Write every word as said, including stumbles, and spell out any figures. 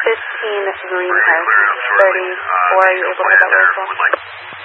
fifteen, this is Marine House. thirty-four, are you able to get that vehicle?